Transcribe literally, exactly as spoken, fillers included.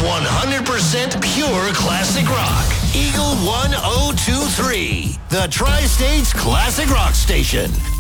one hundred percent pure classic rock. Eagle one oh two three, the Tri-States Classic Rock Station.